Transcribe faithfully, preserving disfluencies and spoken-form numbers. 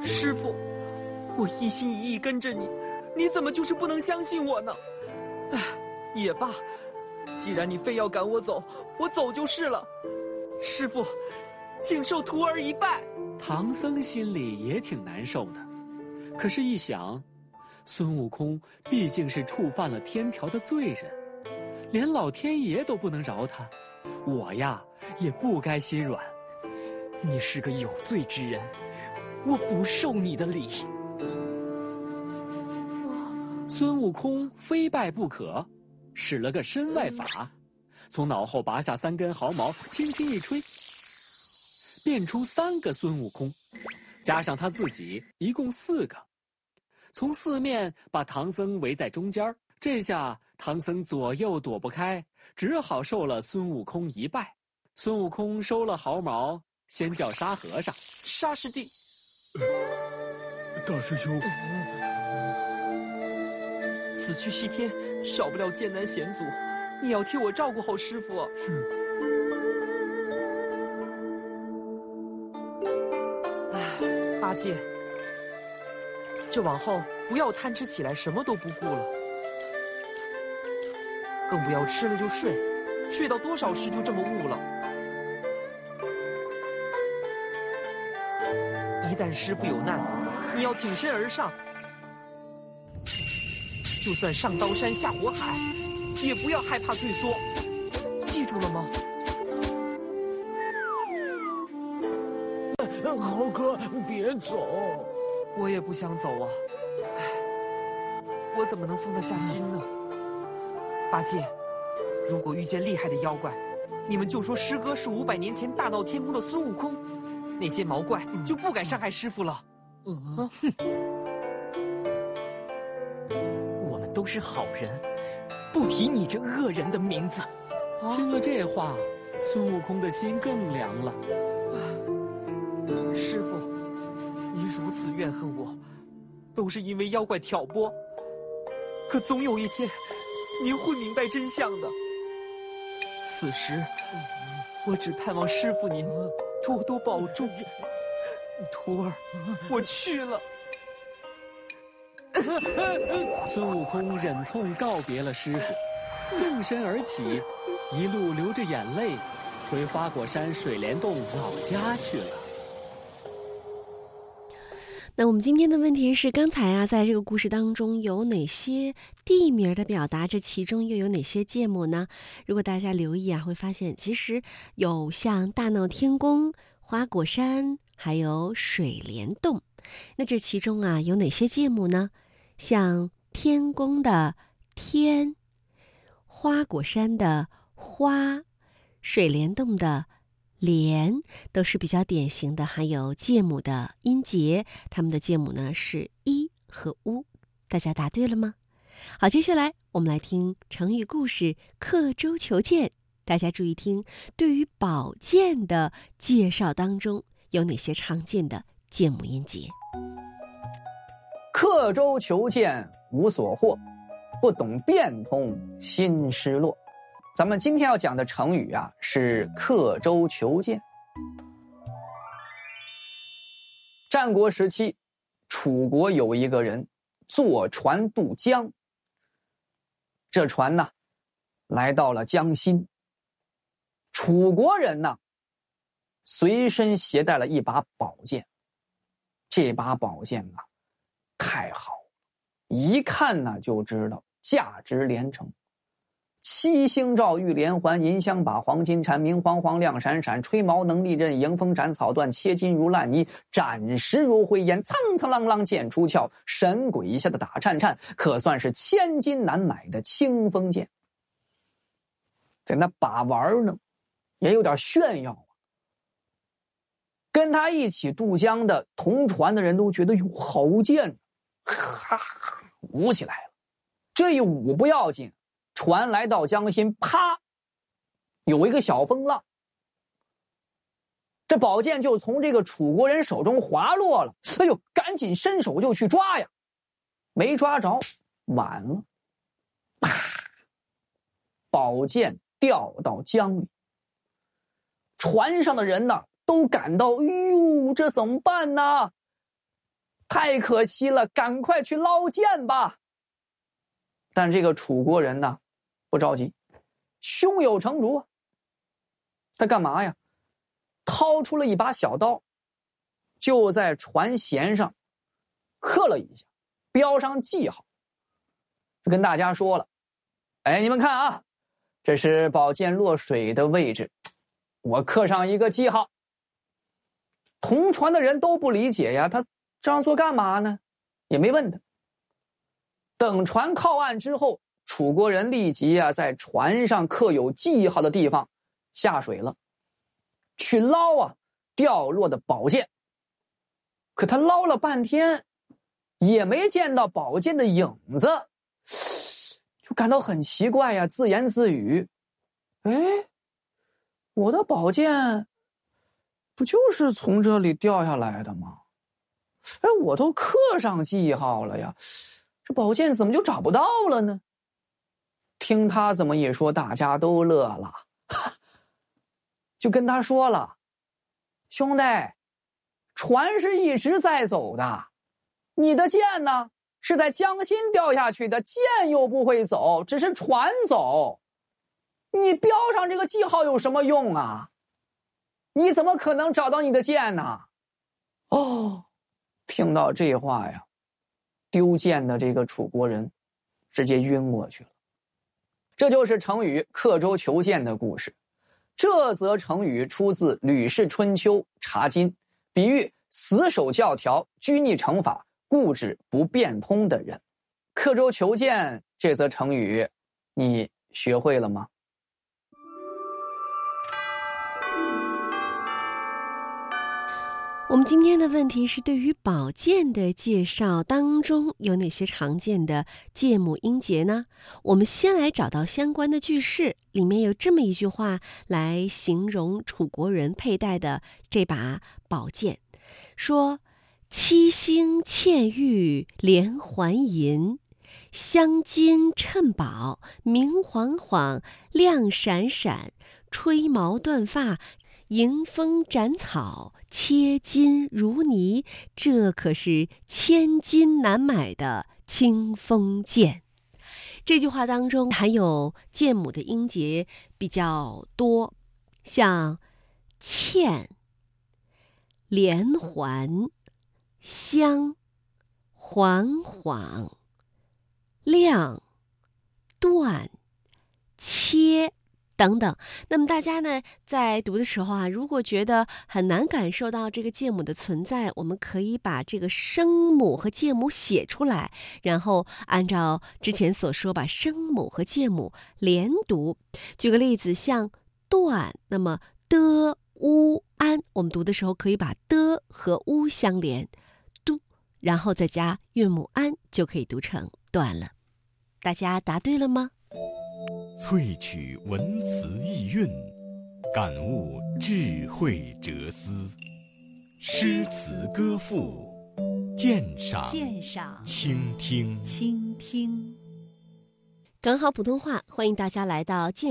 师傅，我一心一意跟着你，你怎么就是不能相信我呢？唉，也罢，既然你非要赶我走，我走就是了。师傅，请受徒儿一拜。 唐僧心里也挺难受的，可是一想，孙悟空毕竟是触犯了天条的罪人，连老天爷都不能饶他，我呀也不该心软。 你是个有罪之人，我不受你的礼。 孙悟空非拜不可，使了个身外法，从脑后拔下三根毫毛，轻轻一吹，变出三个孙悟空，加上他自己，一共四个。从四面把唐僧围在中间，这下唐僧左右躲不开，只好受了孙悟空一拜。孙悟空收了毫毛，先叫沙和尚。 沙师弟， 大师兄， 此去西天，少不了艰难险阻，你要替我照顾好师傅。 是。 唉，八戒，这往后不要贪吃起来什么都不顾了，更不要吃了就睡，睡到多少时就这么悟了。一旦师傅有难，你要挺身而上，就算上刀山下火海，也不要害怕退缩，记住了吗？ 猴哥，别走！ 我也不想走啊，唉，我怎么能放得下心呢？八戒，如果遇见厉害的妖怪，你们就说师哥是五百年前大闹天宫的孙悟空，那些毛怪就不敢伤害师傅了。 嗯，哼，我们都是好人，不提你这恶人的名字。 啊、听了这话，孙悟空的心更凉了。 师傅，你如此怨恨我，都是因为妖怪挑拨。可总有一天，您会明白真相的。此时，我只盼望师傅您多多保重。徒儿，我去了。 孙悟空忍痛告别了师傅，纵身而起，一路流着眼泪，回花果山水帘洞老家去了。 那我们今天的问题是，刚才啊，在这个故事当中有哪些地名的表达？这其中又有哪些芥末呢？如果大家留意啊，会发现其实有像大闹天宫、花果山，还有水帘洞。那这其中啊，有哪些芥末呢？像天宫的天，花果山的花，水帘洞的连，都是比较典型的含有芥母的音节，它们的芥母呢是一和乌。大家答对了吗？好，接下来我们来听成语故事刻舟求剑。大家注意听，对于宝剑的介绍当中有哪些常见的芥母音节？ 刻舟求剑无所获，不懂变通心失落。咱们今天要讲的成语啊，是刻舟求剑。战国时期，楚国有一个人坐船渡江，这船呢，来到了江心。楚国人呢，随身携带了一把宝剑，这把宝剑啊，太好了，一看呢就知道价值连城。七星照，玉连环，银香把，黄金蝉，明晃晃，亮闪闪，吹毛能利刃，迎风斩草断，切金如烂泥，斩石如灰烟，苍苍啷啷剑出鞘，神鬼下的打颤颤，可算是千金难买的清风剑。在那把玩呢，也有点炫耀啊。跟他一起渡江的同船的人都觉得哟，好剑，哈哈，舞起来了。这一舞不要紧，船来到江心，啪，有一个小风浪，这宝剑就从这个楚国人手中滑落了。哎呦，赶紧伸手就去抓呀，没抓着，晚了，啪，宝剑掉到江里。船上的人呢，都感到，哎呦，这怎么办呢？ 太可惜了，赶快去捞剑吧。但这个楚国人呢，不着急，胸有成竹。他干嘛呀？掏出了一把小刀，就在船舷上刻了一下，标上记号，就跟大家说了：哎，你们看啊，这是宝剑落水的位置，我刻上一个记号。同船的人都不理解呀，他这样做干嘛呢？也没问他。等船靠岸之后，楚国人立即啊在船上刻有记号的地方下水了，去捞啊掉落的宝剑。可他捞了半天也没见到宝剑的影子，就感到很奇怪呀，自言自语：哎，我的宝剑不就是从这里掉下来的吗？哎，我都刻上记号了呀，这宝剑怎么就找不到了呢？听他这么一说，大家都乐了，就跟他说了：兄弟，船是一直在走的，你的剑呢是在江心掉下去的，剑又不会走，只是船走，你标上这个记号有什么用啊？你怎么可能找到你的剑呢？哦，听到这话呀，丢剑的这个楚国人直接晕过去了。这就是成语刻舟求剑的故事。这则成语出自《吕氏春秋·察今》，比喻死守教条、拘泥惩罚、固执不变通的人。刻舟求剑这则成语，你学会了吗？ 我们今天的问题是，对于宝剑的介绍当中有哪些常见的介母音节呢？我们先来找到相关的句式，里面有这么一句话来形容楚国人佩戴的这把宝剑，说：七星嵌玉连环银，镶金衬宝明晃晃，亮闪闪，吹毛断发，迎风斩草，切金如泥，这可是千金难买的清风剑。这句话当中含有介母的音节比较多，像嵌、连环、镶、缓缓、亮、断、切等等。那么大家呢在读的时候啊，如果觉得很难感受到这个介母的存在，我们可以把这个声母和介母写出来，然后按照之前所说把声母和介母连读。举个例子，像断，那么的乌安，我们读的时候可以把的和乌相连，嘟，然后再加韵母安，就可以读成断了。大家答对了吗？ 萃取文辞意蕴，感悟智慧哲思。诗词歌赋，鉴赏鉴赏倾听倾听。讲好普通话，欢迎大家来到鉴